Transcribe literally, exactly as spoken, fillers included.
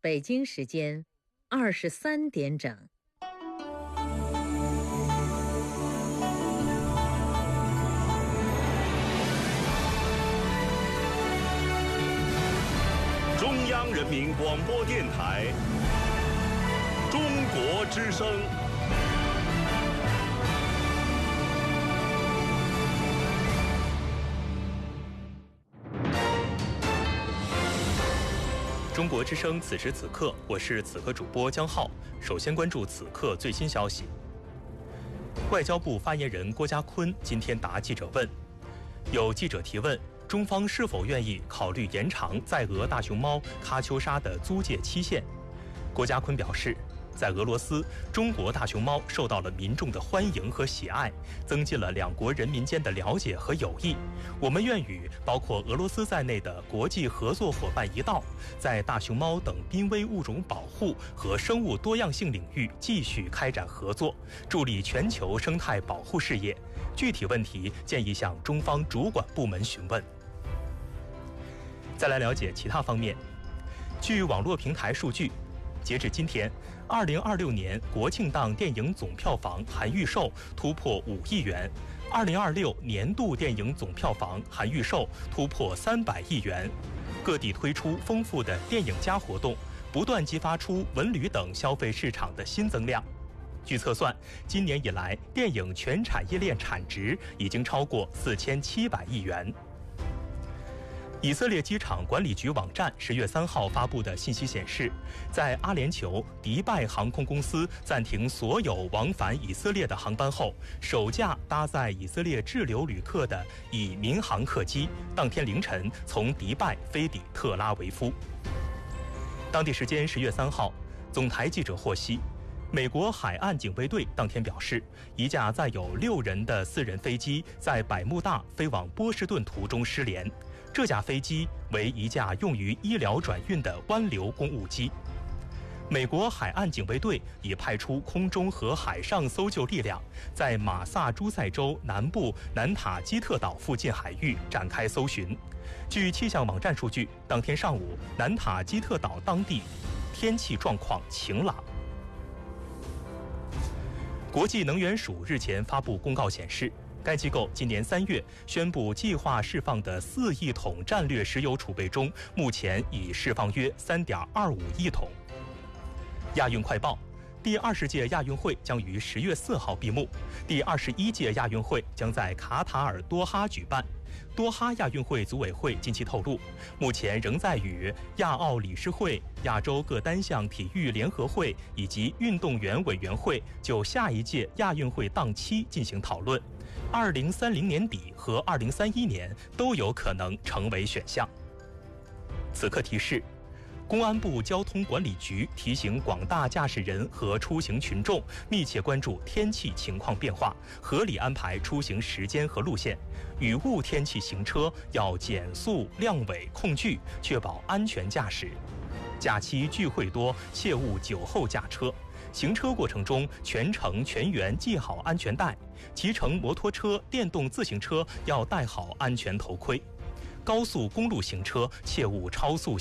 北京时间二十三点整。 中央人民广播电台中国之声。 中国之声此时此刻，我是此刻主播江浩。首先关注此刻最新消息。外交部发言人郭家坤今天答记者问，有记者提问，中方是否愿意考虑延长在俄大熊猫喀秋莎的租借期限？郭家坤表示，在俄罗斯，中国大熊猫受到了民众的欢迎和喜爱，增进了两国人民间的了解和友谊。我们愿与包括俄罗斯在内的国际合作伙伴一道，在大熊猫等濒危物种保护和生物多样性领域继续开展合作，助力全球生态保护事业。具体问题建议向中方主管部门询问。再来了解其他方面。据网络平台数据，截至今天，二零二六年国庆档电影总票房含预售突破五亿元，二零二六年度电影总票房含预售突破三百亿元。各地推出丰富的电影加活动，不断激发出文旅等消费市场的新增量。据测算，今年以来电影全产业链产值已经超过四千七百亿元。以色列机场管理局网站十月三号发布的信息显示，在阿联酋迪拜航空公司暂停所有往返以色列的航班后，首架搭载以色列滞留旅客的以民航客机当天凌晨从迪拜飞抵特拉维夫。当地时间十月三号，总台记者获悉，美国海岸警卫队当天表示，一架载有六人的私人飞机在百慕大飞往波士顿途中失联。这架飞机为一架用于医疗转运的湾流公务机。美国海岸警卫队已派出空中和海上搜救力量，在马萨诸塞州南部南塔基特岛附近海域展开搜寻。据气象网站数据，当天上午南塔基特岛当地天气状况晴朗。国际能源署日前发布公告显示，该机构今年三月宣布计划释放的四亿桶战略石油储备中，目前已释放约三点二五亿桶。亚运快报：第二十届亚运会将于十月四号闭幕，第二十一届亚运会将在卡塔尔多哈举办。多哈亚运会组委会近期透露，目前仍在与亚奥理事会、亚洲各单项体育联合会以及运动员委员会就下一届亚运会档期进行讨论。二零三零年底和二零三一年都有可能成为选项。此刻提示，公安部交通管理局提醒广大驾驶人和出行群众密切关注天气情况变化，合理安排出行时间和路线。雨雾天气行车要减速、亮尾、控距，确保安全驾驶。假期聚会多，切勿酒后驾车。行车过程中全程全员系好安全带，骑乘摩托车、电动自行车要戴好安全头盔。高速公路行车切勿超速